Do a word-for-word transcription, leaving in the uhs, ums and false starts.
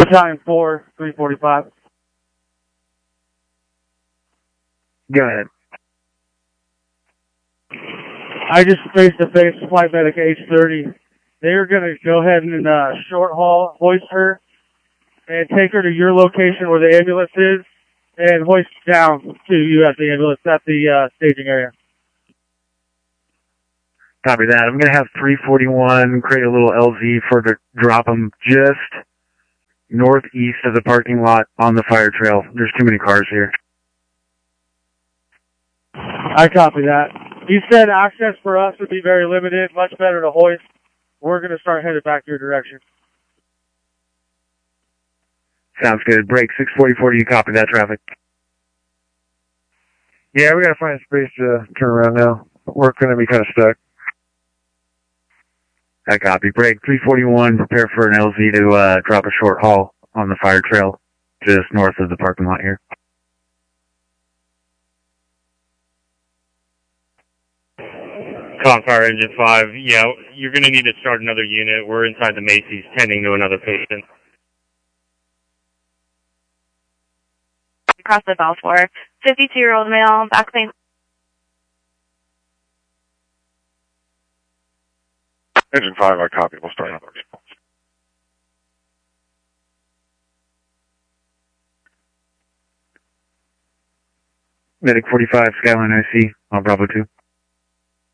Battalion four, three forty-five. Go ahead. I just face-to-face flight medic H thirty. They're going to go ahead and uh, short haul, hoist her, and take her to your location where the ambulance is, and hoist down to you at the ambulance at the uh, staging area. Copy that. I'm going to have three forty-one create a little L Z for to drop them just northeast of the parking lot on the fire trail. There's too many cars here. I copy that. He said access for us would be very limited, much better to hoist. We're going to start headed back your direction. Sounds good. Break six forty-four, do you copy that traffic? Yeah, we got to find space to turn around now. We're going to be kind of stuck. I copy. Break three forty-one, prepare for an L Z to uh, drop a short haul on the fire trail just north of the parking lot here. Confire Engine five, yeah, you're going to need to start another unit. We're inside the Macy's tending to another patient. Across the Balfour, fifty-two-year-old male, back pain. Engine five, I copy. We'll start another vehicle. Medic forty-five, Skyline I C, on Bravo two.